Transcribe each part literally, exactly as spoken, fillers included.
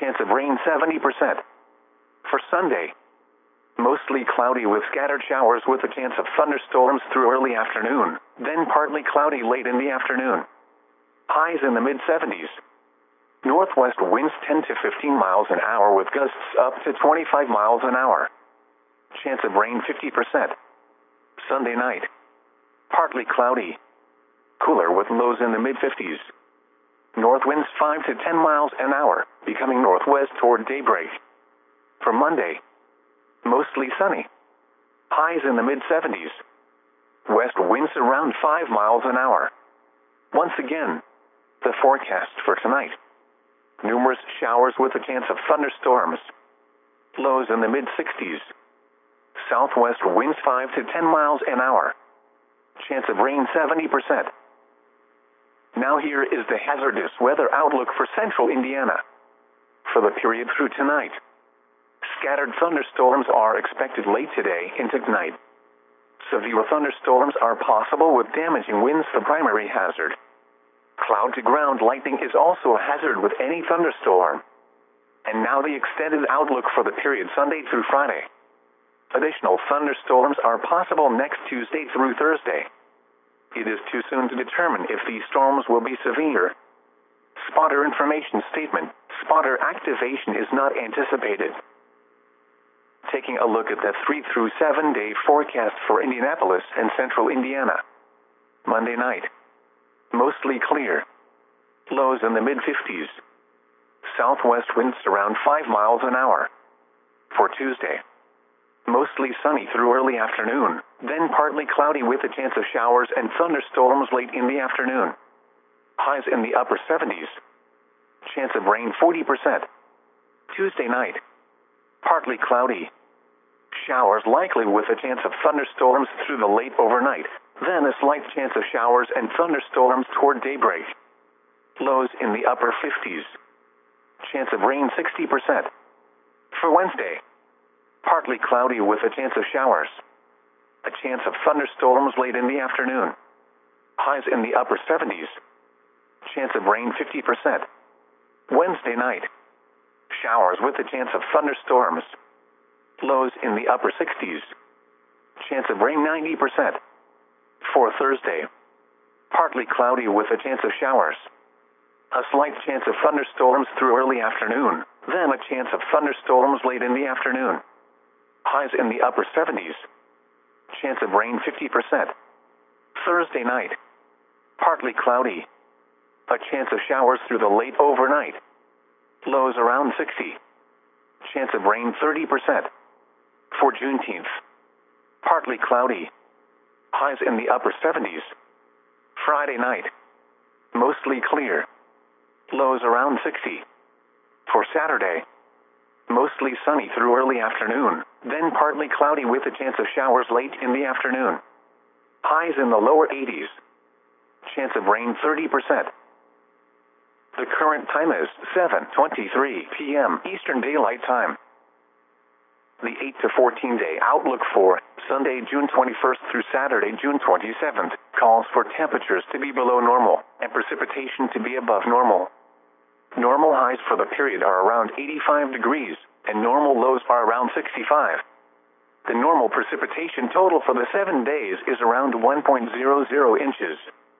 chance of rain seventy percent. For Sunday, mostly cloudy with scattered showers with a chance of thunderstorms through early afternoon, then partly cloudy late in the afternoon. Highs in the mid seventies. Northwest winds ten to fifteen miles an hour with gusts up to twenty-five miles an hour. Chance of rain fifty percent. Sunday night, partly cloudy. Cooler with lows in the mid fifties. North winds five to ten miles an hour, becoming northwest toward daybreak. For Monday, mostly sunny. Highs in the mid seventies. West winds around five miles an hour. Once again, the forecast for tonight. Numerous showers with a chance of thunderstorms. Lows in the mid sixties. Southwest winds five to ten miles an hour. Chance of rain seventy percent. Now here is the hazardous weather outlook for central Indiana. For the period through tonight, scattered thunderstorms are expected late today into tonight. Severe thunderstorms are possible with damaging winds the primary hazard. Cloud-to-ground lightning is also a hazard with any thunderstorm. And now the extended outlook for the period Sunday through Friday. Additional thunderstorms are possible next Tuesday through Thursday. It is too soon to determine if these storms will be severe. Spotter information statement: spotter activation is not anticipated. Taking a look at the three through seven day forecast for Indianapolis and central Indiana. Monday night, mostly clear. Lows in the mid fifties. Southwest winds around five miles an hour. For Tuesday, mostly sunny through early afternoon, then partly cloudy with a chance of showers and thunderstorms late in the afternoon. Highs in the upper seventies. Chance of rain forty percent. Tuesday night, partly cloudy. Showers likely with a chance of thunderstorms through the late overnight, then a slight chance of showers and thunderstorms toward daybreak. Lows in the upper fifties. Chance of rain sixty percent. For Wednesday, partly cloudy with a chance of showers. A chance of thunderstorms late in the afternoon. Highs in the upper seventies. Chance of rain fifty percent. Wednesday night, showers with a chance of thunderstorms. Lows in the upper sixties. Chance of rain ninety percent. For Thursday, partly cloudy with a chance of showers. A slight chance of thunderstorms through early afternoon, then a chance of thunderstorms late in the afternoon. Highs in the upper seventies. Chance of rain fifty percent. Thursday night, partly cloudy. A chance of showers through the late overnight. Lows around sixty. Chance of rain thirty percent. For Juneteenth, partly cloudy. Highs in the upper seventies. Friday night, mostly clear. Lows around sixty. For Saturday, mostly sunny through early afternoon, then partly cloudy with a chance of showers late in the afternoon. Highs in the lower eighties. Chance of rain thirty percent. The current time is seven twenty-three p m Eastern Daylight Time. The eight to fourteen day outlook for Sunday, June twenty-first through Saturday, June twenty-seventh, calls for temperatures to be below normal and precipitation to be above normal. Normal highs for the period are around eighty-five degrees, and normal lows are around sixty-five. The normal precipitation total for the seven days is around one point zero zero inches.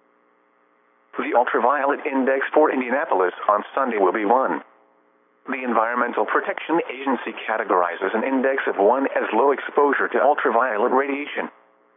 The ultraviolet index for Indianapolis on Sunday will be one. The Environmental Protection Agency categorizes an index of one as low exposure to ultraviolet radiation.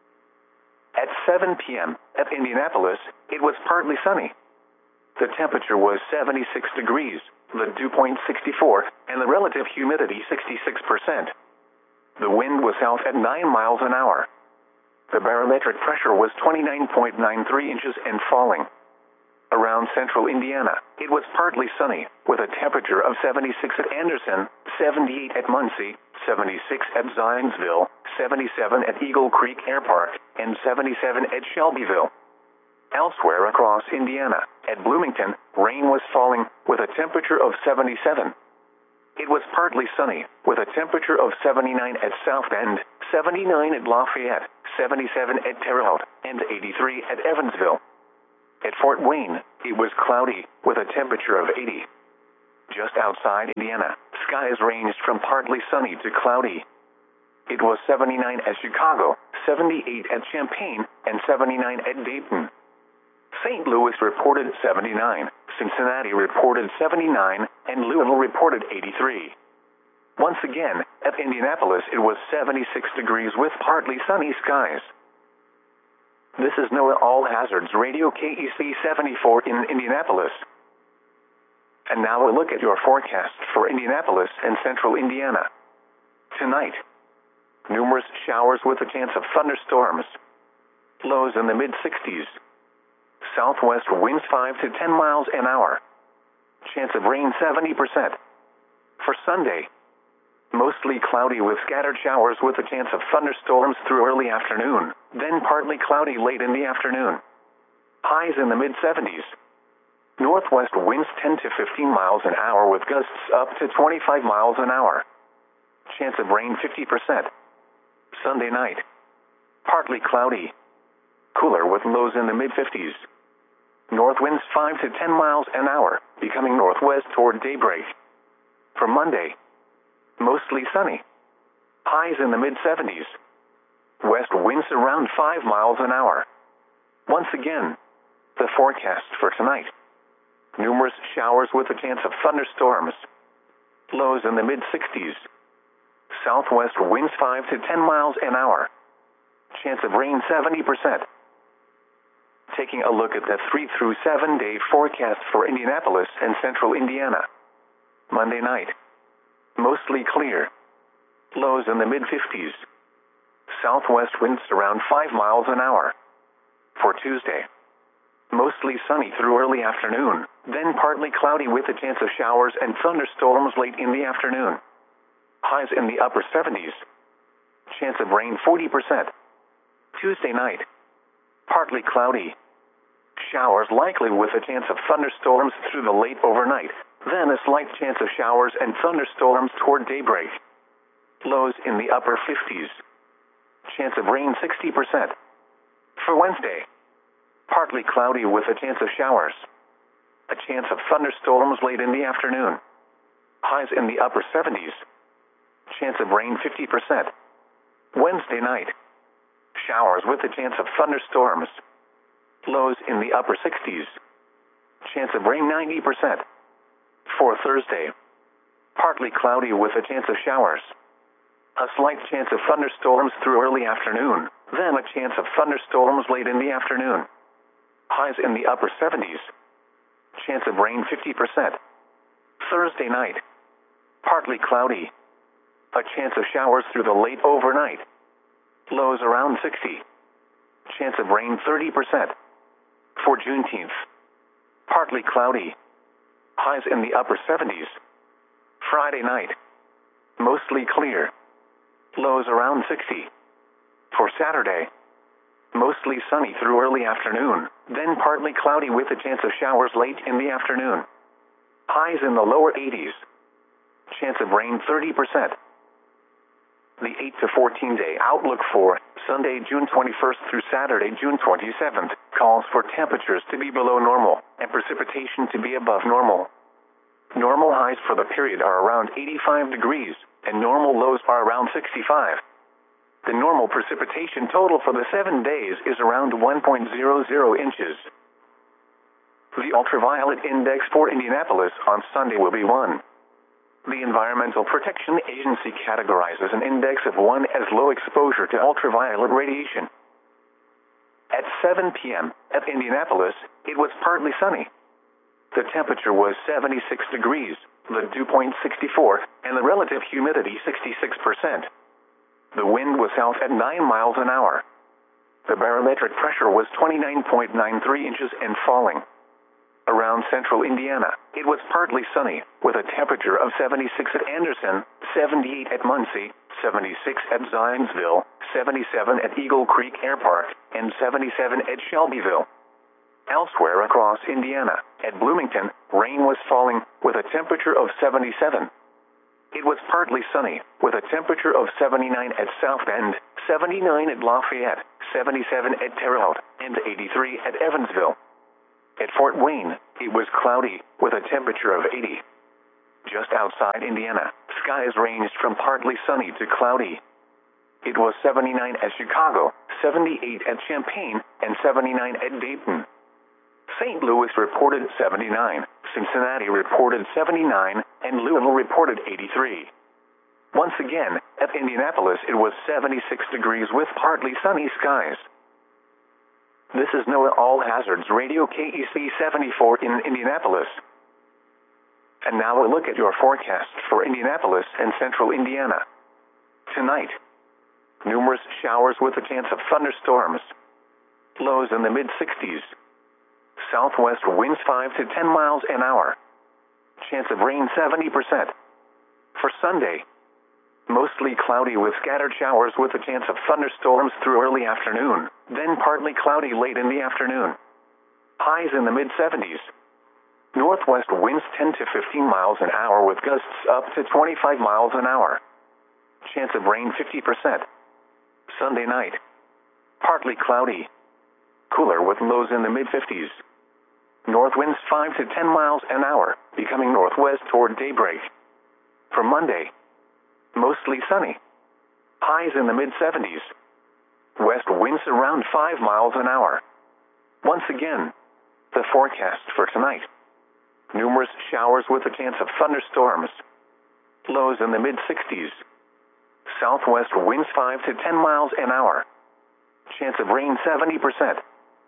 At seven p m at Indianapolis, it was partly sunny. The temperature was seventy-six degrees, the dew point sixty-four, and the relative humidity sixty-six percent. The wind was south at nine miles an hour. The barometric pressure was twenty-nine point nine three inches and falling. Around central Indiana, it was partly sunny, with a temperature of seventy-six at Anderson, seventy-eight at Muncie, seventy-six at Zionsville, seventy-seven at Eagle Creek Air Park, and seventy-seven at Shelbyville. Elsewhere across Indiana, at Bloomington, rain was falling, with a temperature of seventy-seven. It was partly sunny, with a temperature of seventy-nine at South Bend, seventy-nine at Lafayette, seventy-seven at Terre Haute, and eighty-three at Evansville. At Fort Wayne, it was cloudy, with a temperature of eighty. Just outside Indiana, skies ranged from partly sunny to cloudy. It was seventy-nine at Chicago, seventy-eight at Champaign, and seventy-nine at Dayton. Saint Louis reported seventy-nine, Cincinnati reported seventy-nine, and Louisville reported eighty-three. Once again, at Indianapolis it was seventy-six degrees with partly sunny skies. This is NOAA All Hazards Radio K E C seventy-four in Indianapolis. And now a look at your forecast for Indianapolis and central Indiana. Tonight, numerous showers with a chance of thunderstorms. Lows in the mid sixties. Southwest winds five to ten miles an hour. Chance of rain seventy percent. For Sunday, mostly cloudy with scattered showers with a chance of thunderstorms through early afternoon, then partly cloudy late in the afternoon. Highs in the mid seventies. Northwest winds ten to fifteen miles an hour with gusts up to twenty-five miles an hour. Chance of rain fifty percent. Sunday night, partly cloudy. Cooler with lows in the mid fifties. North winds five to ten miles an hour, becoming northwest toward daybreak. For Monday, mostly sunny. Highs in the mid seventies. West winds around five miles an hour. Once again, the forecast for tonight. Numerous showers with a chance of thunderstorms. Lows in the mid sixties. Southwest winds five to ten miles an hour. Chance of rain seventy percent. Taking a look at the three through seven day forecast for Indianapolis and central Indiana. Monday night, mostly clear. Lows in the mid fifties. Southwest winds around five miles an hour. For Tuesday, mostly sunny through early afternoon, then partly cloudy with a chance of showers and thunderstorms late in the afternoon. Highs in the upper seventies. Chance of rain forty percent. Tuesday night, partly cloudy. Showers likely with a chance of thunderstorms through the late overnight, then a slight chance of showers and thunderstorms toward daybreak. Lows in the upper fifties. Chance of rain sixty percent. For Wednesday, partly cloudy with a chance of showers. A chance of thunderstorms late in the afternoon. Highs in the upper seventies. Chance of rain fifty percent. Wednesday night, showers with a chance of thunderstorms. Lows in the upper sixties. Chance of rain ninety percent. For Thursday, partly cloudy with a chance of showers. A slight chance of thunderstorms through early afternoon, then a chance of thunderstorms late in the afternoon. Highs in the upper seventies. Chance of rain fifty percent. Thursday night, partly cloudy. A chance of showers through the late overnight. Lows around sixty. Chance of rain thirty percent. For Juneteenth, partly cloudy. Highs in the upper seventies. Friday night, mostly clear. Lows around sixty. For Saturday, mostly sunny through early afternoon, then partly cloudy with a chance of showers late in the afternoon. Highs in the lower eighties. Chance of rain thirty percent. The eight to fourteen day outlook for Sunday, June twenty-first through Saturday, June twenty-seventh, calls for temperatures to be below normal and precipitation to be above normal. Normal highs for the period are around eighty-five degrees, and normal lows are around sixty-five. The normal precipitation total for the seven days is around one point zero zero inches. The ultraviolet index for Indianapolis on Sunday will be one. The Environmental Protection Agency categorizes an index of one as low exposure to ultraviolet radiation. At seven p m at Indianapolis, it was partly sunny. The temperature was seventy-six degrees, the dew point sixty-four, and the relative humidity sixty-six percent. The wind was south at nine miles an hour. The barometric pressure was twenty-nine point nine three inches and falling. Around central Indiana, it was partly sunny, with a temperature of seventy-six at Anderson, seventy-eight at Muncie, seventy-six at Zionsville, seventy-seven at Eagle Creek Air Park, and seventy-seven at Shelbyville. Elsewhere across Indiana, at Bloomington, rain was falling, with a temperature of seventy-seven. It was partly sunny, with a temperature of seventy-nine at South Bend, seventy-nine at Lafayette, seventy-seven at Terre Haute, and eighty-three at Evansville. At Fort Wayne, it was cloudy, with a temperature of eighty. just outside Indiana, skies ranged from partly sunny to cloudy. It was seventy-nine at Chicago, seventy-eight at Champaign, and seventy-nine at Dayton. Saint Louis reported seventy-nine, Cincinnati reported seventy-nine, and Louisville reported eighty-three. Once again, at Indianapolis it was seventy-six degrees with partly sunny skies. This is NOAA All Hazards Radio K E C seventy-four in Indianapolis. And now a look at your forecast for Indianapolis and central Indiana. Tonight, numerous showers with a chance of thunderstorms. Lows in the mid sixties. Southwest winds five to ten miles an hour. Chance of rain seventy percent. For Sunday, mostly cloudy with scattered showers with a chance of thunderstorms through early afternoon, then partly cloudy late in the afternoon. Highs in the mid seventies. Northwest winds ten to fifteen miles an hour with gusts up to twenty-five miles an hour. Chance of rain fifty percent. Sunday night, partly cloudy. Cooler with lows in the mid fifties. North winds five to ten miles an hour, becoming northwest toward daybreak. For Monday, mostly sunny. Highs in the mid seventies. West winds around five miles an hour. Once again, the forecast for tonight. Numerous showers with a chance of thunderstorms. Lows in the mid sixties. Southwest winds five to ten miles an hour. Chance of rain seventy percent.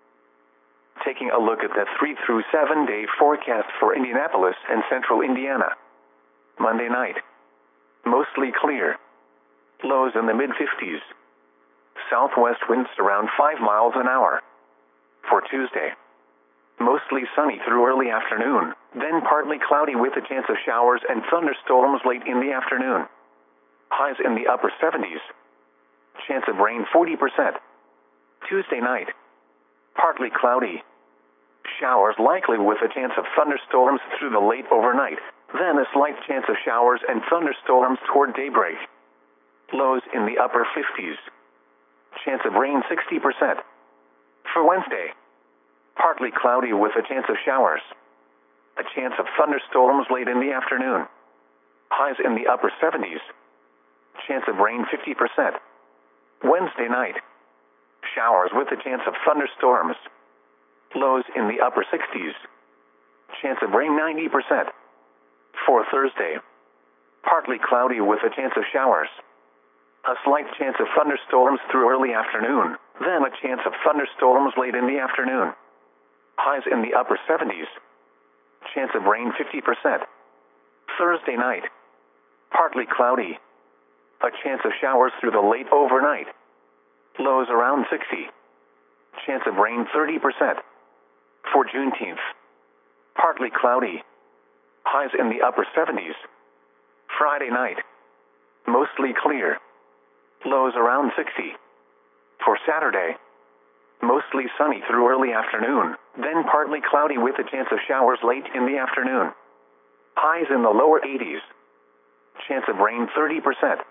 Taking a look at the three through seven day forecast for Indianapolis and central Indiana. Monday night, mostly clear. Lows in the mid fifties. Southwest winds around five miles an hour. For Tuesday, mostly sunny through early afternoon, then partly cloudy with a chance of showers and thunderstorms late in the afternoon. Highs in the upper seventies. Chance of rain forty percent. Tuesday night, partly cloudy. Showers likely with a chance of thunderstorms through the late overnight, then a slight chance of showers and thunderstorms toward daybreak. Lows in the upper fifties. Chance of rain sixty percent. For Wednesday, partly cloudy with a chance of showers. A chance of thunderstorms late in the afternoon. Highs in the upper seventies. Chance of rain fifty percent. Wednesday night, showers with a chance of thunderstorms. Lows in the upper sixties. Chance of rain ninety percent. For Thursday, partly cloudy with a chance of showers. A slight chance of thunderstorms through early afternoon, then a chance of thunderstorms late in the afternoon. Highs in the upper seventies. Chance of rain fifty percent. Thursday night, partly cloudy. A chance of showers through the late overnight. Lows around sixty. Chance of rain thirty percent. For Juneteenth, partly cloudy. Highs in the upper seventies. Friday night, mostly clear. Lows around sixty. For Saturday, mostly sunny through early afternoon, then partly cloudy with a chance of showers late in the afternoon. Highs in the lower eighties. Chance of rain thirty percent.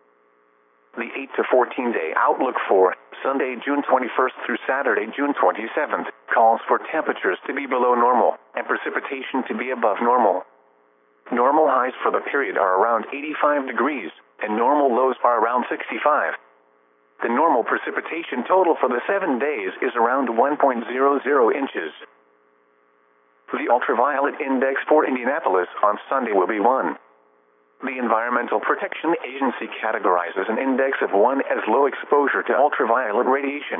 The eight to fourteen day outlook for Sunday, June twenty-first through Saturday, June twenty-seventh, calls for temperatures to be below normal and precipitation to be above normal. Normal highs for the period are around eighty-five degrees, and normal lows are around sixty-five. The normal precipitation total for the seven days is around one point zero zero inches. The ultraviolet index for Indianapolis on Sunday will be one. The Environmental Protection Agency categorizes an index of one as low exposure to ultraviolet radiation.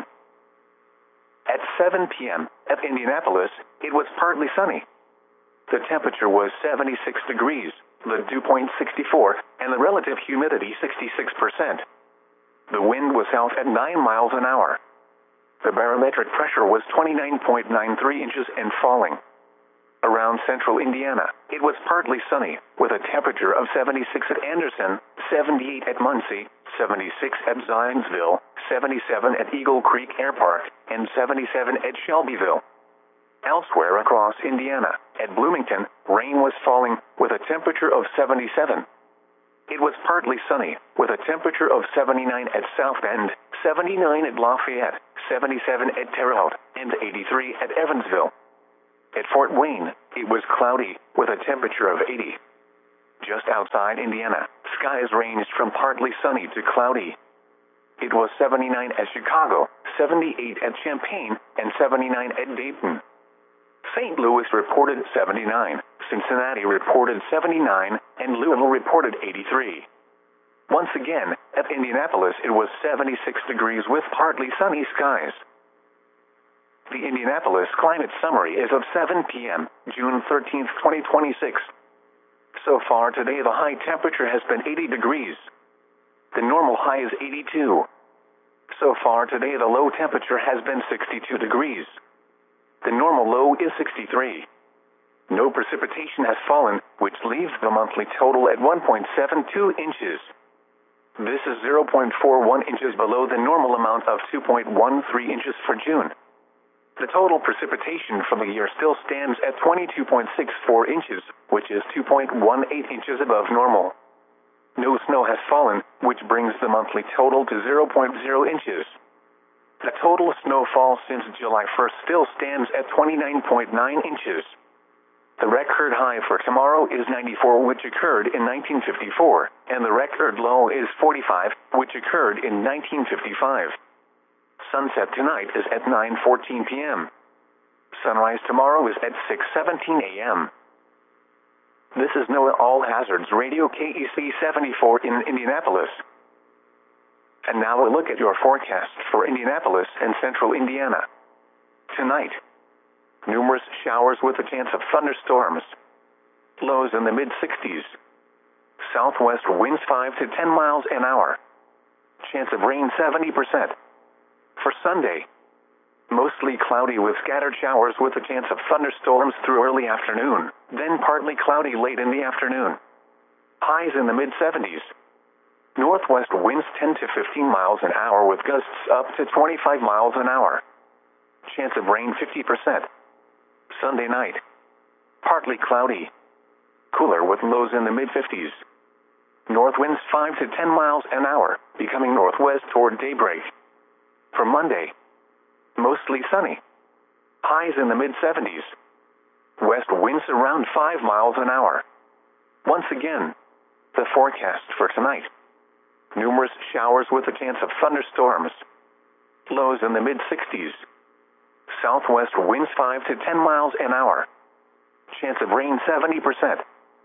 At seven p m at Indianapolis, it was partly sunny. The temperature was seventy-six degrees, the dew point sixty-four, and the relative humidity sixty-six percent. The wind was south at nine miles an hour. The barometric pressure was twenty-nine point nine three inches and falling. Around central Indiana, it was partly sunny, with a temperature of seventy-six at Anderson, seventy-eight at Muncie, seventy-six at Zionsville, seventy-seven at Eagle Creek Air Park, and seventy-seven at Shelbyville. Elsewhere across Indiana, at Bloomington, rain was falling, with a temperature of seventy-seven. It was partly sunny, with a temperature of seventy-nine at South Bend, seventy-nine at Lafayette, seventy-seven at Terre Haute, and eighty-three at Evansville. At Fort Wayne, it was cloudy, with a temperature of eighty. Just outside Indiana, skies ranged from partly sunny to cloudy. It was seventy-nine at Chicago, seventy-eight at Champaign, and seventy-nine at Dayton. Saint Louis reported seventy-nine, Cincinnati reported seventy-nine, and Louisville reported eighty-three. Once again, at Indianapolis it was seventy-six degrees with partly sunny skies. The Indianapolis Climate Summary is of seven p m, June thirteenth, twenty twenty-six. So far today the high temperature has been eighty degrees. The normal high is eighty-two. So far today the low temperature has been sixty-two degrees. The normal low is sixty-three. No precipitation has fallen, which leaves the monthly total at one point seven two inches. This is zero point four one inches below the normal amount of two point one three inches for June. The total precipitation for the year still stands at twenty-two point six four inches, which is two point one eight inches above normal. No snow has fallen, which brings the monthly total to zero point zero inches. The total snowfall since July first still stands at twenty-nine point nine inches. The record high for tomorrow is ninety-four, which occurred in nineteen fifty-four, and the record low is forty-five, which occurred in nineteen fifty-five. Sunset tonight is at nine fourteen p m Sunrise tomorrow is at six seventeen a m This is NOAA All Hazards Radio K E C seventy-four in Indianapolis. And now a look at your forecast for Indianapolis and central Indiana. Tonight, numerous showers with a chance of thunderstorms. Lows in the mid sixties. Southwest winds five to ten miles an hour. Chance of rain seventy percent. For Sunday, mostly cloudy with scattered showers with a chance of thunderstorms through early afternoon, then partly cloudy late in the afternoon. Highs in the mid seventies. Northwest winds ten to fifteen miles an hour with gusts up to twenty-five miles an hour. Chance of rain fifty percent. Sunday night, partly cloudy. Cooler with lows in the mid fifties. North winds five to ten miles an hour, becoming northwest toward daybreak. For Monday, mostly sunny. Highs in the mid seventies. West winds around five miles an hour. Once again, the forecast for tonight. Numerous showers with a chance of thunderstorms. Lows in the mid sixties. Southwest winds five to ten miles an hour. Chance of rain seventy percent.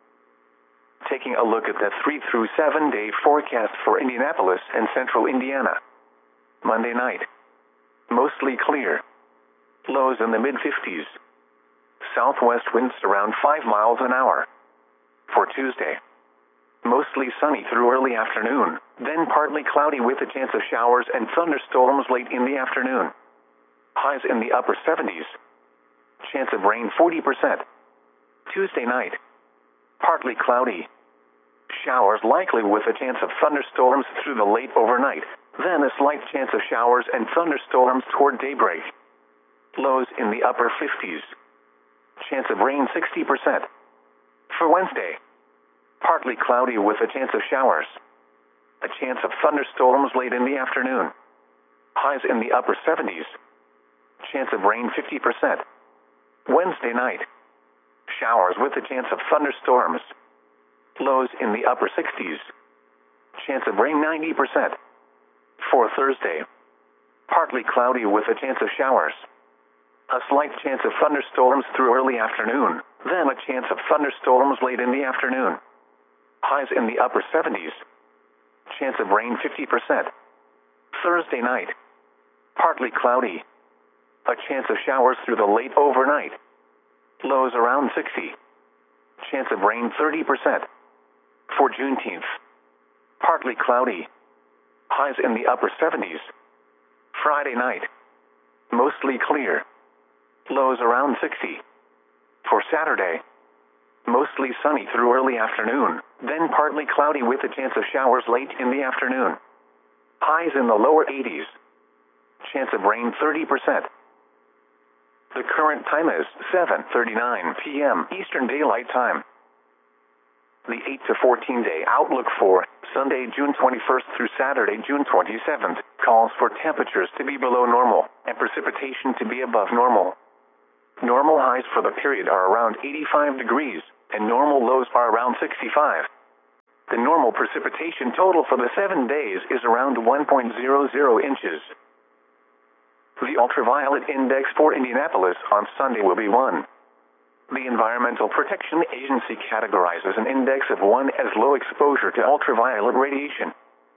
Taking a look at the three through seven day forecast for Indianapolis and central Indiana. Monday night, mostly clear. Lows in the mid fifties. Southwest winds around five miles an hour. For Tuesday, mostly sunny through early afternoon, then partly cloudy with a chance of showers and thunderstorms late in the afternoon. Highs in the upper seventies. Chance of rain forty percent. Tuesday night, partly cloudy. Showers likely with a chance of thunderstorms through the late overnight, then a slight chance of showers and thunderstorms toward daybreak. Lows in the upper fifties. Chance of rain sixty percent. For Wednesday, partly cloudy with a chance of showers. A chance of thunderstorms late in the afternoon. Highs in the upper seventies. Chance of rain fifty percent. Wednesday night, showers with a chance of thunderstorms. Lows in the upper sixties. Chance of rain ninety percent. For Thursday, partly cloudy with a chance of showers. A slight chance of thunderstorms through early afternoon, then a chance of thunderstorms late in the afternoon. Highs in the upper seventies. Chance of rain fifty percent. Thursday night, partly cloudy. A chance of showers through the late overnight. Lows around sixty. Chance of rain thirty percent. For Juneteenth, partly cloudy. Highs in the upper seventies. Friday night, mostly clear. Lows around sixty. For Saturday, mostly sunny through early afternoon, then partly cloudy with a chance of showers late in the afternoon. Highs in the lower eighties. Chance of rain thirty percent. The current time is seven thirty-nine p m Eastern Daylight Time. The eight to fourteen day outlook for Sunday, June twenty-first through Saturday, June twenty-seventh, calls for temperatures to be below normal and precipitation to be above normal. Normal highs for the period are around eighty-five degrees, and normal lows are around sixty-five. The normal precipitation total for the seven days is around one point zero zero inches. The ultraviolet index for Indianapolis on Sunday will be one. The Environmental Protection Agency categorizes an index of one as low exposure to ultraviolet radiation.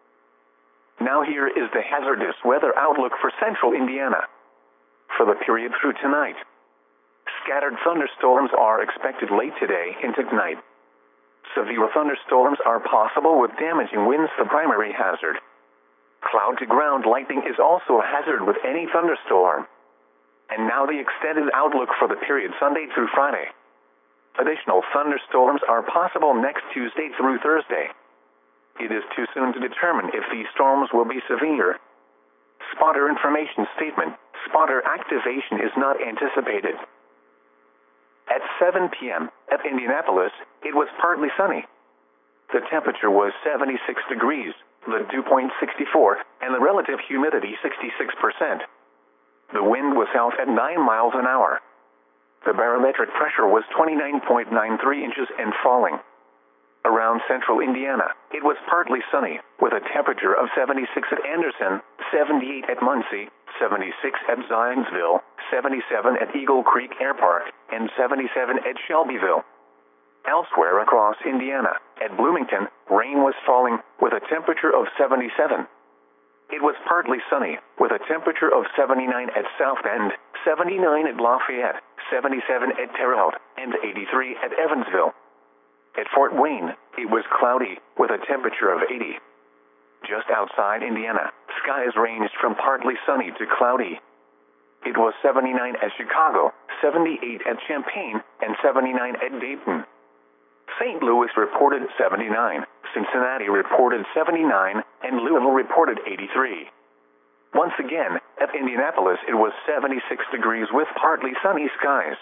Now here is the hazardous weather outlook for central Indiana. For the period through tonight, scattered thunderstorms are expected late today into tonight. Severe thunderstorms are possible with damaging winds, the primary hazard. Cloud-to-ground lightning is also a hazard with any thunderstorm. And now the extended outlook for the period Sunday through Friday. Additional thunderstorms are possible next Tuesday through Thursday. It is too soon to determine if these storms will be severe. Spotter information statement: spotter activation is not anticipated. At seven p m at Indianapolis, it was partly sunny. The temperature was seventy-six degrees, the dew point sixty-four, and the relative humidity sixty-six percent. The wind was south at nine miles an hour. The barometric pressure was twenty-nine point nine three inches and falling. Around central Indiana, it was partly sunny, with a temperature of seventy-six at Anderson, seventy-eight at Muncie, seventy-six at Zionsville, seventy-seven at Eagle Creek Air Park, and seventy-seven at Shelbyville. Elsewhere across Indiana, at Bloomington, rain was falling, with a temperature of seventy-seven. It was partly sunny, with a temperature of seventy-nine at South Bend, seventy-nine at Lafayette, seventy-seven at Terre Haute, and eighty-three at Evansville. At Fort Wayne, it was cloudy, with a temperature of eighty. Just outside Indiana, skies ranged from partly sunny to cloudy. It was seventy-nine at Chicago, seventy-eight at Champaign, and seventy-nine at Dayton. Saint Louis reported seventy-nine, Cincinnati reported seventy-nine, and Louisville reported eighty-three. Once again, at Indianapolis it was seventy-six degrees with partly sunny skies.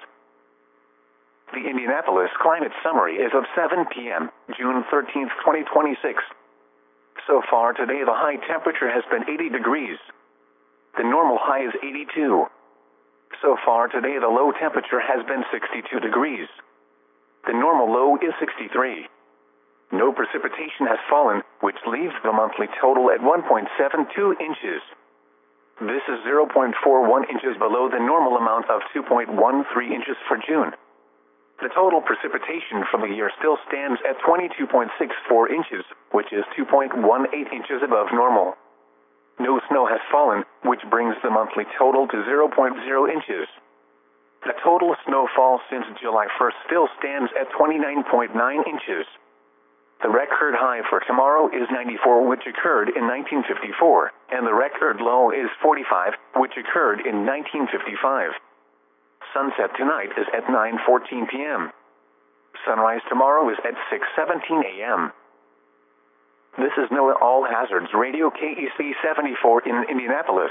The Indianapolis Climate Summary is of seven p m, June thirteenth, twenty twenty-six. So far today the high temperature has been eighty degrees. The normal high is eighty-two. So far today the low temperature has been sixty-two degrees. The normal low is sixty-three. No precipitation has fallen, which leaves the monthly total at one point seven two inches. This is zero point four one inches below the normal amount of two point one three inches for June. The total precipitation for the year still stands at twenty-two point six four inches, which is two point one eight inches above normal. No snow has fallen, which brings the monthly total to zero point zero inches. The total snowfall since July first still stands at twenty-nine point nine inches. The record high for tomorrow is ninety-four, which occurred in nineteen fifty-four, and the record low is forty-five, which occurred in nineteen fifty-five. Sunset tonight is at nine fourteen p m Sunrise tomorrow is at six seventeen a m This is NOAA All Hazards Radio K E C seventy-four in Indianapolis.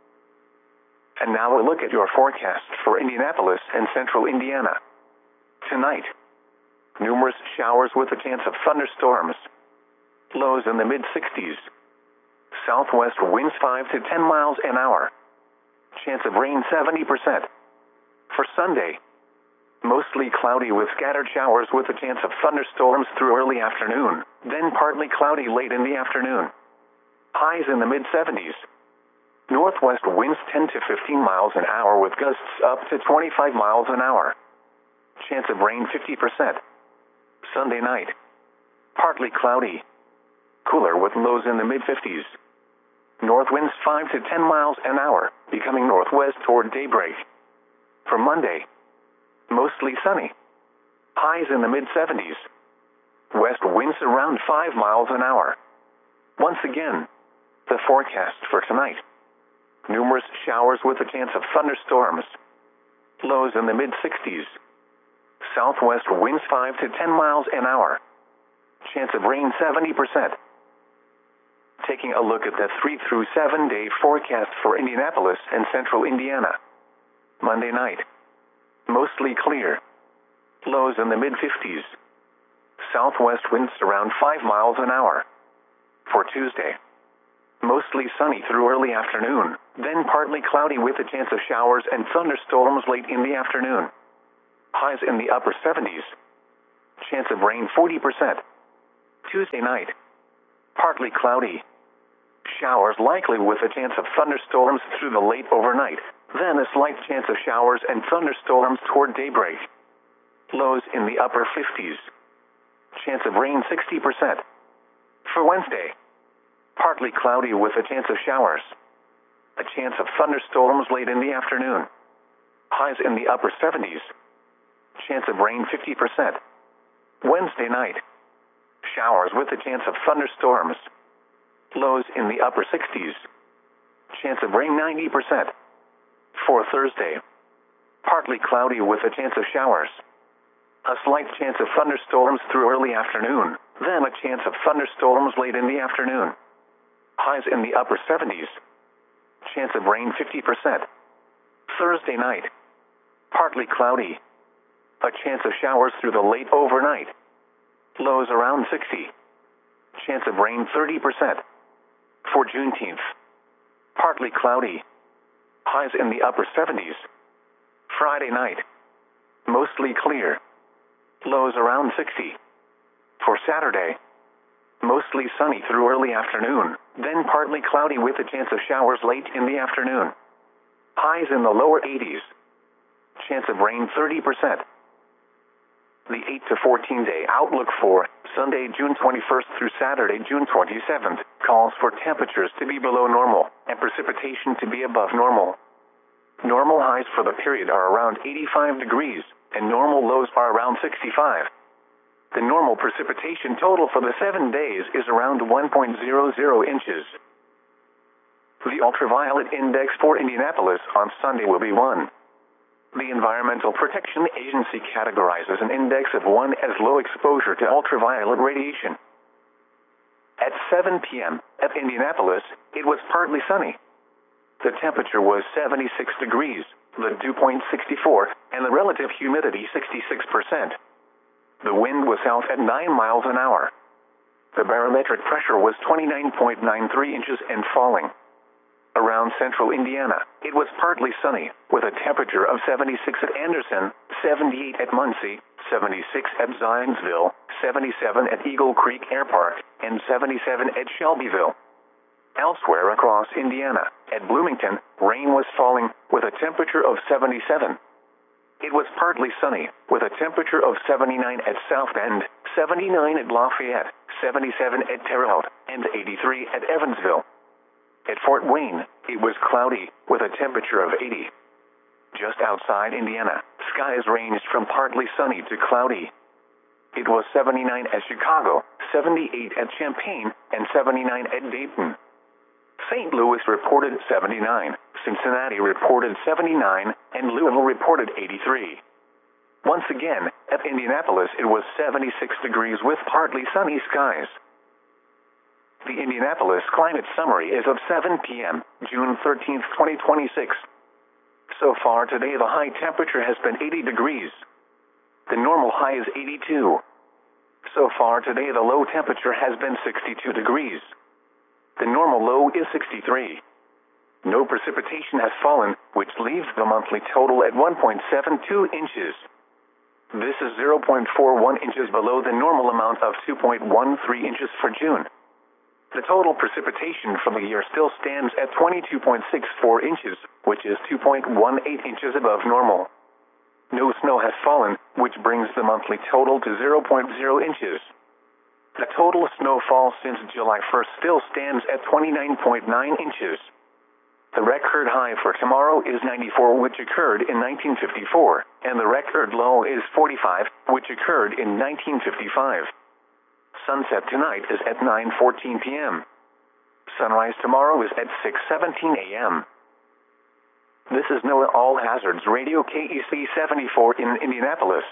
And now a look at your forecast for Indianapolis and central Indiana. Tonight, numerous showers with a chance of thunderstorms. Lows in the mid sixties. Southwest winds five to ten miles an hour. Chance of rain seventy percent. For Sunday, mostly cloudy with scattered showers with a chance of thunderstorms through early afternoon, then partly cloudy late in the afternoon. Highs in the mid seventies. Northwest winds ten to fifteen miles an hour with gusts up to twenty-five miles an hour. Chance of rain fifty percent. Sunday night, partly cloudy. Cooler with lows in the mid fifties. North winds five to ten miles an hour, becoming northwest toward daybreak. For Monday, mostly sunny. Highs in the mid seventies. West winds around five miles an hour. Once again, the forecast for tonight. Numerous showers with a chance of thunderstorms. Lows in the mid sixties. Southwest winds five to ten miles an hour. Chance of rain seventy percent. Taking a look at the three through seven day forecast for Indianapolis and central Indiana. Monday night, mostly clear. Lows in the mid fifties. Southwest winds around five miles an hour. For Tuesday, mostly sunny through early afternoon, then partly cloudy with a chance of showers and thunderstorms late in the afternoon. Highs in the upper seventies. Chance of rain forty percent. Tuesday night. Partly cloudy. Showers likely with a chance of thunderstorms through the late overnight, then a slight chance of showers and thunderstorms toward daybreak. Lows in the upper fifties. Chance of rain sixty percent. For Wednesday. Partly cloudy with a chance of showers. A chance of thunderstorms late in the afternoon. Highs in the upper seventies. Chance of rain fifty percent. Wednesday night. Showers with a chance of thunderstorms. Lows in the upper sixties. Chance of rain ninety percent. For Thursday. Partly cloudy with a chance of showers. A slight chance of thunderstorms through early afternoon, then a chance of thunderstorms late in the afternoon. Highs in the upper seventies. Chance of rain fifty percent. Thursday night. Partly cloudy. A chance of showers through the late overnight. Lows around sixty. Chance of rain thirty percent. For Juneteenth. Partly cloudy. Highs in the upper seventies. Friday night. Mostly clear. Lows around sixty. For Saturday. Mostly sunny through early afternoon, then partly cloudy with a chance of showers late in the afternoon. Highs in the lower eighties. Chance of rain thirty percent. The eight to fourteen day outlook for Sunday, June twenty-first through Saturday, June twenty-seventh, calls for temperatures to be below normal and precipitation to be above normal. Normal highs for the period are around eighty-five degrees, and normal lows are around sixty-five. The normal precipitation total for the seven days is around one point zero zero inches. The ultraviolet index for Indianapolis on Sunday will be one. The Environmental Protection Agency categorizes an index of one as low exposure to ultraviolet radiation. At seven p m at Indianapolis, it was partly sunny. The temperature was seventy-six degrees, the dew point sixty-four, and the relative humidity sixty-six percent. The wind was south at nine miles an hour. The barometric pressure was twenty-nine point nine three inches and falling. Around central Indiana, it was partly sunny, with a temperature of seventy-six at Anderson, seventy-eight at Muncie, seventy-six at Zionsville, seventy-seven at Eagle Creek Air Park, and seventy-seven at Shelbyville. Elsewhere across Indiana, at Bloomington, rain was falling, with a temperature of seventy-seven. It was partly sunny, with a temperature of seventy-nine at South Bend, seventy-nine at Lafayette, seventy-seven at Terre Haute, and eighty-three at Evansville. At Fort Wayne, it was cloudy, with a temperature of eighty. Just outside Indiana, skies ranged from partly sunny to cloudy. It was seventy-nine at Chicago, seventy-eight at Champaign, and seventy-nine at Dayton. Saint Louis reported seventy-nine, Cincinnati reported seventy-nine, and Louisville reported eighty-three. Once again, at Indianapolis it was seventy-six degrees with partly sunny skies. The Indianapolis Climate Summary is of seven p m, June thirteenth, twenty twenty-six. So far today the high temperature has been eighty degrees. The normal high is eighty-two. So far today the low temperature has been sixty-two degrees. The normal low is sixty-three. No precipitation has fallen, which leaves the monthly total at one point seven two inches. This is zero point four one inches below the normal amount of two point one three inches for June. The total precipitation for the year still stands at twenty-two point six four inches, which is two point one eight inches above normal. No snow has fallen, which brings the monthly total to zero point zero inches. The total snowfall since July first still stands at twenty-nine point nine inches. The record high for tomorrow is ninety-four, which occurred in nineteen fifty-four, and the record low is forty-five, which occurred in nineteen fifty-five. Sunset tonight is at nine fourteen p m Sunrise tomorrow is at six seventeen a m This is NOAA All Hazards Radio K E C seventy-four in Indianapolis.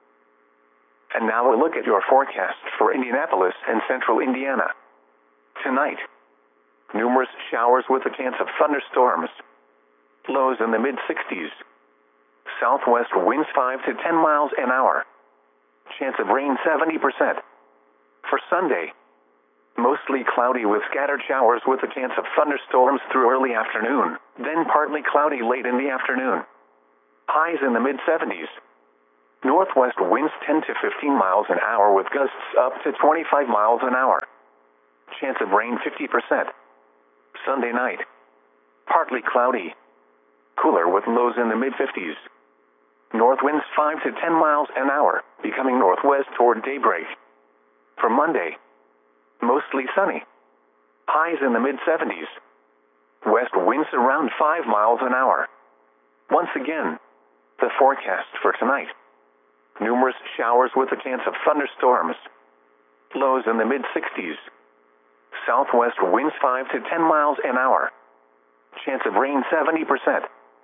And now a look at your forecast for Indianapolis and central Indiana. Tonight, numerous showers with a chance of thunderstorms. Lows in the mid sixties. Southwest winds five to ten miles an hour. Chance of rain seventy percent. For Sunday, mostly cloudy with scattered showers with a chance of thunderstorms through early afternoon, then partly cloudy late in the afternoon. Highs in the mid seventies. Northwest winds ten to fifteen miles an hour with gusts up to twenty-five miles an hour. Chance of rain fifty percent. Sunday night. Partly cloudy. Cooler with lows in the mid fifties. North winds five to ten miles an hour, becoming northwest toward daybreak. For Monday. Mostly sunny. Highs in the mid seventies. West winds around five miles an hour. Once again, the forecast for tonight. Numerous showers with a chance of thunderstorms. Lows in the mid sixties. Southwest winds five to ten miles an hour. Chance of rain seventy percent.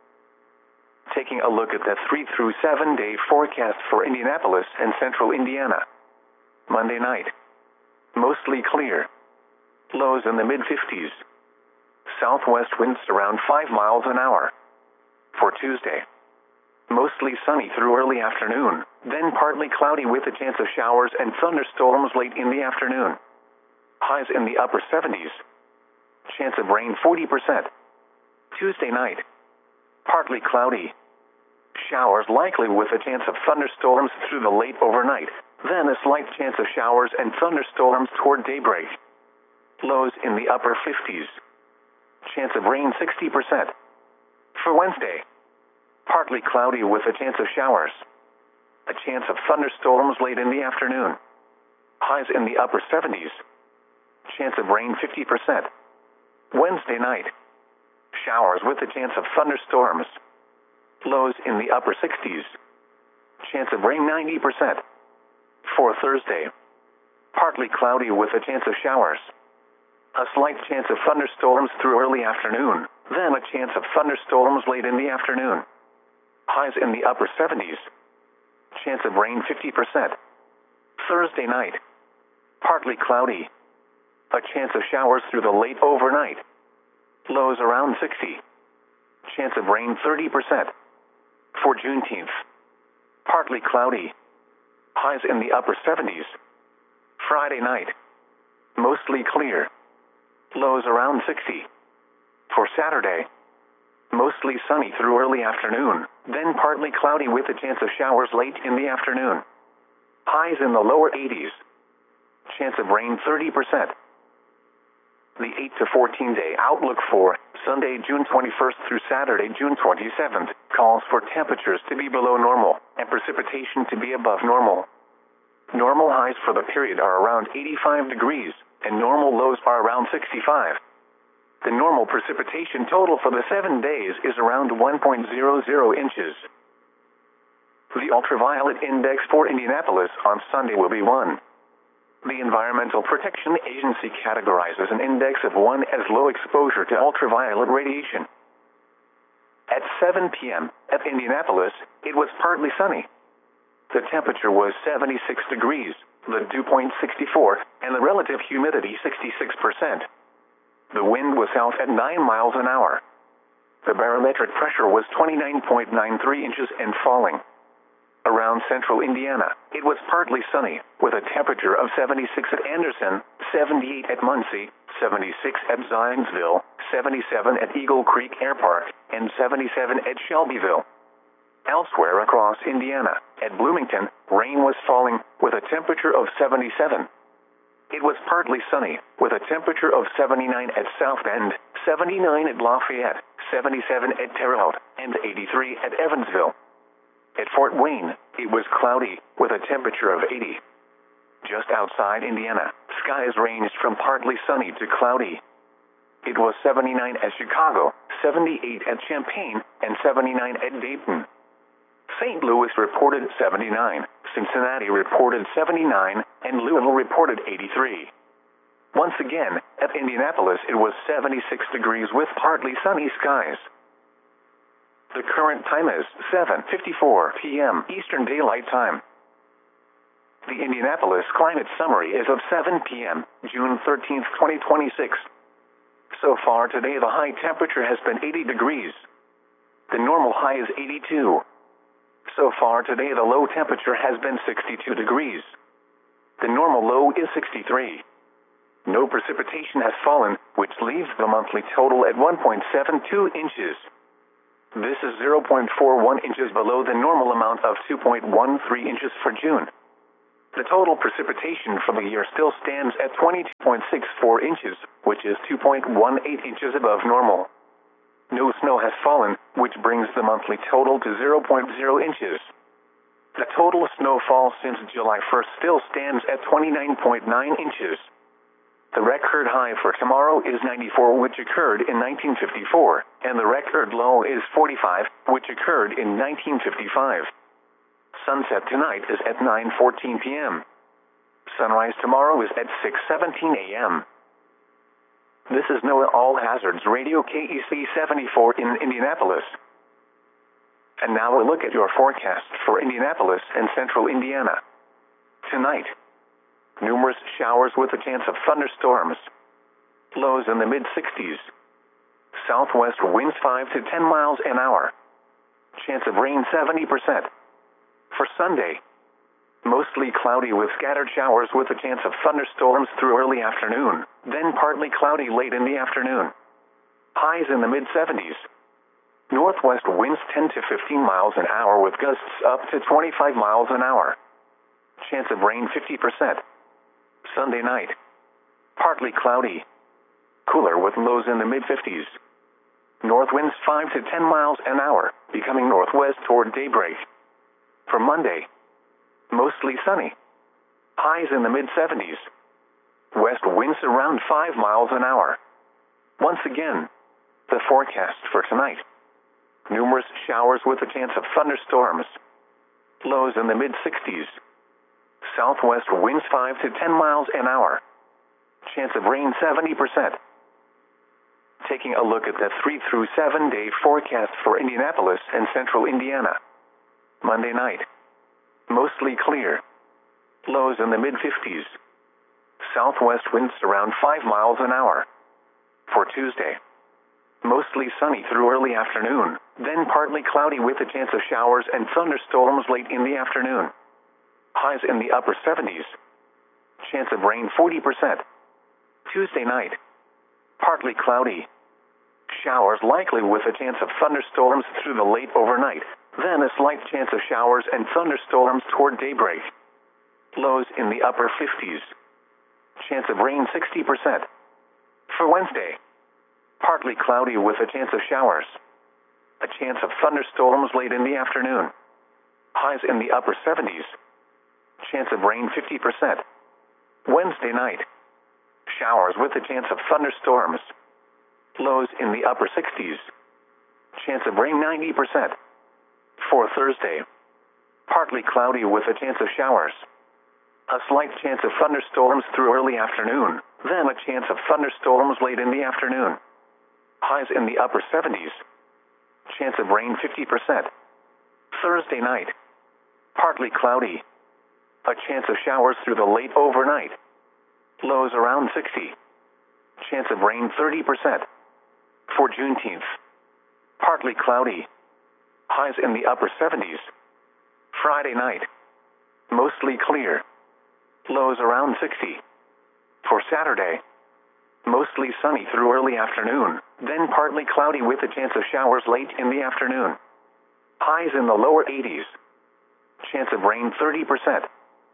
Taking a look at the three through seven day forecast for Indianapolis and central Indiana. Monday night. Mostly clear. Lows in the mid fifties. Southwest winds around five miles an hour. For Tuesday. Mostly sunny through early afternoon, then partly cloudy with a chance of showers and thunderstorms late in the afternoon. Highs in the upper seventies. Chance of rain forty percent. Tuesday night. Partly cloudy. Showers likely with a chance of thunderstorms through the late overnight, then a slight chance of showers and thunderstorms toward daybreak. Lows in the upper fifties. Chance of rain sixty percent. For Wednesday. Partly cloudy with a chance of showers. A chance of thunderstorms late in the afternoon. Highs in the upper seventies. Chance of rain fifty percent. Wednesday night. Showers with a chance of thunderstorms. Lows in the upper sixties. Chance of rain ninety percent. For Thursday. Partly cloudy with a chance of showers. A slight chance of thunderstorms through early afternoon, then a chance of thunderstorms late in the afternoon. Highs in the upper seventies. Chance of rain fifty percent. Thursday night. Partly cloudy. A chance of showers through the late overnight. Lows around sixty. Chance of rain thirty percent. For Juneteenth. Partly cloudy. Highs in the upper seventies. Friday night. Mostly clear. Lows around sixty. For Saturday. Mostly sunny through early afternoon, then partly cloudy with a chance of showers late in the afternoon. Highs in the lower eighties. Chance of rain thirty percent. The eight to fourteen day outlook for Sunday, June twenty-first through Saturday, June twenty-seventh, calls for temperatures to be below normal and precipitation to be above normal. Normal highs for the period are around eighty-five degrees, and normal lows are around sixty-five. The normal precipitation total for the seven days is around one point zero zero inches. The ultraviolet index for Indianapolis on Sunday will be one. The Environmental Protection Agency categorizes an index of one as low exposure to ultraviolet radiation. At seven p m at Indianapolis, it was partly sunny. The temperature was seventy-six degrees, the dew point sixty-four, and the relative humidity sixty-six percent. The wind was south at nine miles an hour. The barometric pressure was twenty-nine point nine three inches and falling. Around central Indiana, it was partly sunny, with a temperature of seventy-six at Anderson, seventy-eight at Muncie, seventy-six at Zionsville, seventy-seven at Eagle Creek Air Park, and seventy-seven at Shelbyville. Elsewhere across Indiana, at Bloomington, rain was falling, with a temperature of seventy-seven. It was partly sunny, with a temperature of seventy-nine at South Bend, seventy-nine at Lafayette, seventy-seven at Terre Haute, and eighty-three at Evansville. At Fort Wayne, it was cloudy, with a temperature of eighty. Just outside Indiana, skies ranged from partly sunny to cloudy. It was seventy-nine at Chicago, seventy-eight at Champaign, and seventy-nine at Dayton. Saint Louis reported seventy-nine, Cincinnati reported seventy-nine, and Louisville reported eighty-three. Once again, at Indianapolis it was seventy-six degrees with partly sunny skies. The current time is seven fifty-four p m Eastern Daylight Time. The Indianapolis Climate Summary is of seven p m June thirteenth, twenty twenty-six. So far today the high temperature has been eighty degrees. The normal high is eighty-two. So far today the low temperature has been sixty-two degrees. The normal low is sixty-three. No precipitation has fallen, which leaves the monthly total at one point seven two inches. This is zero point four one inches below the normal amount of two point one three inches for June. The total precipitation for the year still stands at twenty-two point six four inches, which is two point one eight inches above normal. No snow has fallen, which brings the monthly total to zero point zero inches. The total snowfall since July first still stands at twenty-nine point nine inches. The record high for tomorrow is ninety-four, which occurred in nineteen fifty-four, and the record low is forty-five, which occurred in nineteen fifty-five. Sunset tonight is at nine fourteen p m Sunrise tomorrow is at six seventeen a m This is NOAA All Hazards Radio K E C seventy-four in Indianapolis. And now a look at your forecast for Indianapolis and central Indiana. Tonight, numerous showers with a chance of thunderstorms. Lows in the mid sixties. Southwest winds five to ten miles an hour. Chance of rain seventy percent. For Sunday, mostly cloudy with scattered showers with a chance of thunderstorms through early afternoon, then partly cloudy late in the afternoon. Highs in the mid seventies. Northwest winds ten to fifteen miles an hour with gusts up to twenty-five miles an hour. Chance of rain fifty percent. Sunday night, partly cloudy. Cooler with lows in the mid fifties. North winds five to ten miles an hour, becoming northwest toward daybreak. For Monday, mostly sunny. Highs in the mid seventies. West winds around five miles an hour. Once again, the forecast for tonight. Numerous showers with a chance of thunderstorms. Lows in the mid sixties. Southwest winds five to ten miles an hour. Chance of rain seventy percent. Taking a look at the three through seven day forecast for Indianapolis and central Indiana. Monday night, mostly clear. Lows in the mid fifties. Southwest winds around five miles an hour. For Tuesday, mostly sunny through early afternoon, then partly cloudy with a chance of showers and thunderstorms late in the afternoon. Highs in the upper seventies. Chance of rain forty percent. Tuesday night, partly cloudy. Showers likely with a chance of thunderstorms through the late overnight, then a slight chance of showers and thunderstorms toward daybreak. Lows in the upper fifties. Chance of rain sixty percent. For Wednesday, partly cloudy with a chance of showers. A chance of thunderstorms late in the afternoon. Highs in the upper seventies. Chance of rain fifty percent. Wednesday night, showers with a chance of thunderstorms. Lows in the upper sixties. Chance of rain ninety percent. For Thursday, partly cloudy with a chance of showers. A slight chance of thunderstorms through early afternoon, then a chance of thunderstorms late in the afternoon. Highs in the upper seventies. Chance of rain fifty percent. Thursday night, partly cloudy. A chance of showers through the late overnight. Lows around sixty. Chance of rain thirty percent. For Juneteenth, partly cloudy. Highs in the upper seventies. Friday night, mostly clear. Lows around sixty. For Saturday, mostly sunny through early afternoon, then partly cloudy with a chance of showers late in the afternoon. Highs in the lower eighties. Chance of rain thirty percent.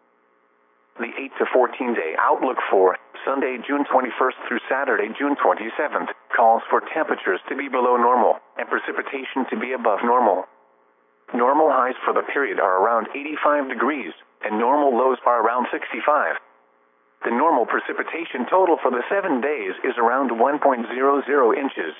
The eight to fourteen day outlook for Sunday, June twenty-first through Saturday, June twenty-seventh, calls for temperatures to be below normal and precipitation to be above normal. Normal highs for the period are around eighty-five degrees, and normal lows are around sixty-five. The normal precipitation total for the seven days is around one point zero zero inches.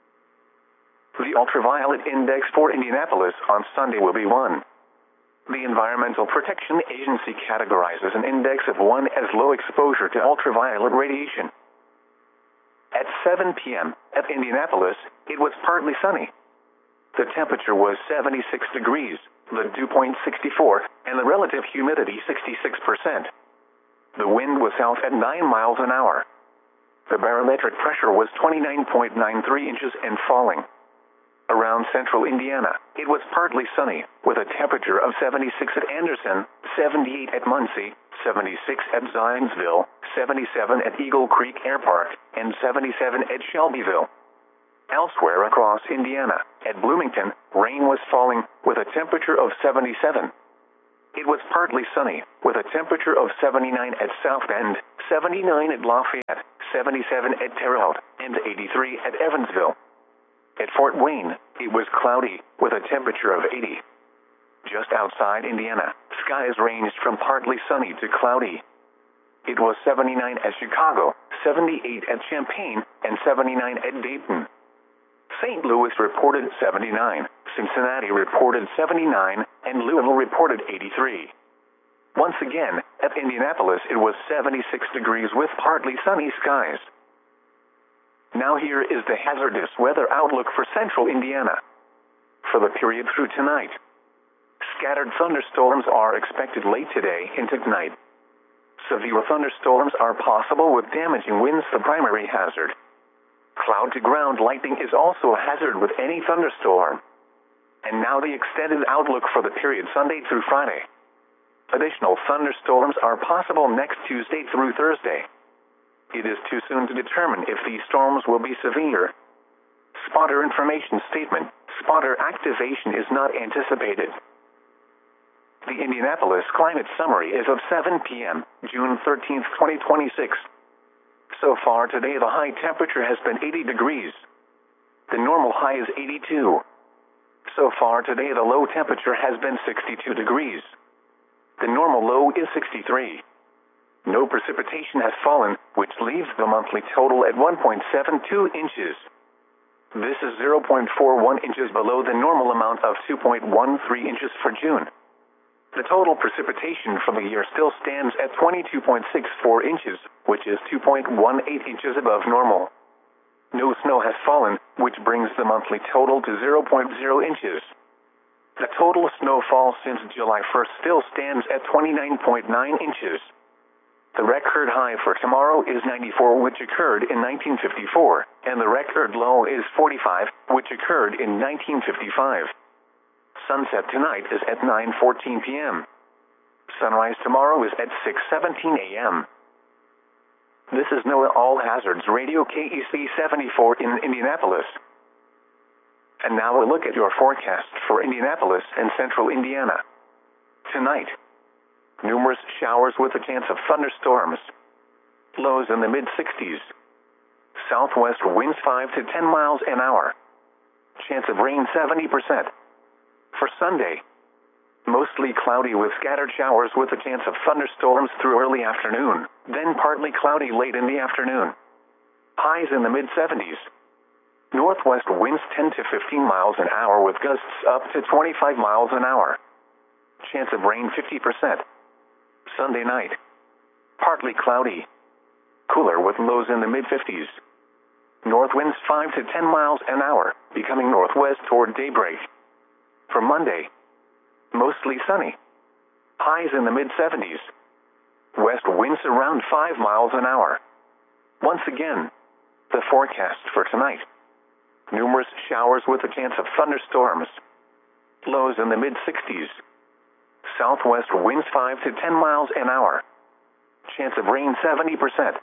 The ultraviolet index for Indianapolis on Sunday will be one. The Environmental Protection Agency categorizes an index of one as low exposure to ultraviolet radiation. At seven p m at Indianapolis, it was partly sunny. The temperature was seventy-six degrees, the dew point sixty-four, and the relative humidity sixty-six percent. The wind was south at nine miles an hour. The barometric pressure was twenty-nine point nine three inches and falling. Around central Indiana, it was partly sunny, with a temperature of seventy-six at Anderson, seventy-eight at Muncie, seventy-six at Zionsville, seventy-seven at Eagle Creek Air Park, and seventy-seven at Shelbyville. Elsewhere across Indiana, At Bloomington, rain was falling, with a temperature of seventy-seven. It was partly sunny, with a temperature of seventy-nine at South Bend, seventy-nine at Lafayette, seventy-seven at Terre Haute, and eighty-three at Evansville. At Fort Wayne, it was cloudy, with a temperature of eighty. Just outside Indiana, skies ranged from partly sunny to cloudy. It was seventy-nine at Chicago, seventy-eight at Champaign, and seventy-nine at Dayton. Saint Louis reported seventy-nine, Cincinnati reported seventy-nine, and Louisville reported eighty-three. Once again, at Indianapolis it was seventy-six degrees with partly sunny skies. Now here is the hazardous weather outlook for central Indiana. For the period through tonight, scattered thunderstorms are expected late today into tonight. Severe thunderstorms are possible with damaging winds, the primary hazard. Cloud-to-ground lightning is also a hazard with any thunderstorm. And now the extended outlook for the period Sunday through Friday. Additional thunderstorms are possible next Tuesday through Thursday. It is too soon to determine if these storms will be severe. Spotter information statement: spotter activation is not anticipated. The Indianapolis Climate Summary is of seven p m, June thirteenth, twenty twenty-six. So far today the high temperature has been eighty degrees. The normal high is eighty-two. So far today the low temperature has been sixty-two degrees. The normal low is sixty-three. No precipitation has fallen, which leaves the monthly total at one point seven two inches. This is zero point four one inches below the normal amount of two point one three inches for June. The total precipitation for the year still stands at twenty-two point six four inches, which is two point one eight inches above normal. No snow has fallen, which brings the monthly total to zero point zero inches. The total snowfall since July first still stands at twenty-nine point nine inches. The record high for tomorrow is ninety-four, which occurred in nineteen fifty-four, and the record low is forty-five, which occurred in nineteen fifty-five. Sunset tonight is at nine fourteen p m Sunrise tomorrow is at six seventeen a m This is NOAA All Hazards Radio K E C seventy-four in Indianapolis. And now a look at your forecast for Indianapolis and central Indiana. Tonight, numerous showers with a chance of thunderstorms. Lows in the mid sixties. Southwest winds five to ten miles an hour. Chance of rain seventy percent. For Sunday, mostly cloudy with scattered showers with a chance of thunderstorms through early afternoon, then partly cloudy late in the afternoon. Highs in the mid seventies. Northwest winds ten to fifteen miles an hour with gusts up to twenty-five miles an hour. Chance of rain fifty percent. Sunday night, partly cloudy. Cooler with lows in the mid fifties. North winds five to ten miles an hour, becoming northwest toward daybreak. For Monday, mostly sunny. Highs in the mid seventies. West winds around five miles an hour. Once again, the forecast for tonight. Numerous showers with a chance of thunderstorms. Lows in the mid sixties. Southwest winds five to ten miles an hour. Chance of rain seventy percent.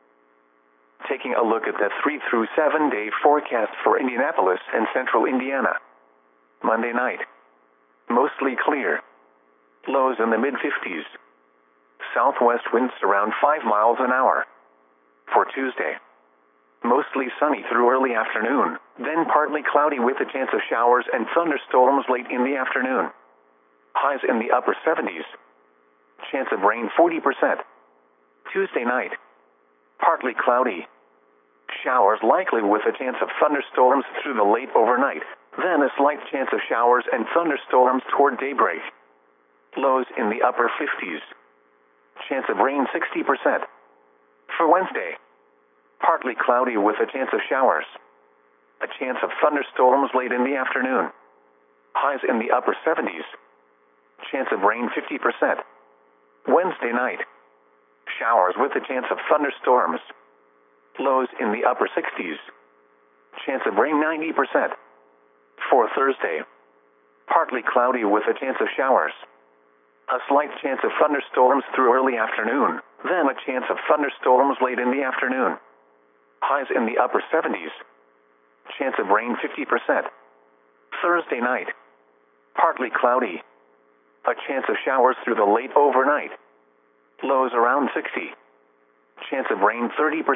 Taking a look at the three through seven day forecast for Indianapolis and central Indiana. Monday night, mostly clear. Lows in the mid fifties. Southwest winds around five miles an hour. For Tuesday, mostly sunny through early afternoon, then partly cloudy with a chance of showers and thunderstorms late in the afternoon. Highs in the upper seventies. Chance of rain forty percent. Tuesday night, partly cloudy. Showers likely with a chance of thunderstorms through the late overnight, then a slight chance of showers and thunderstorms toward daybreak. Lows in the upper fifties. Chance of rain sixty percent. For Wednesday, partly cloudy with a chance of showers. A chance of thunderstorms late in the afternoon. Highs in the upper seventies. Chance of rain fifty percent. Wednesday night, showers with a chance of thunderstorms. Lows in the upper sixties. Chance of rain ninety percent. For Thursday, partly cloudy with a chance of showers. A slight chance of thunderstorms through early afternoon, then a chance of thunderstorms late in the afternoon. Highs in the upper seventies. Chance of rain fifty percent. Thursday night. Partly cloudy. A chance of showers through the late overnight. Lows around sixty. Chance of rain thirty percent.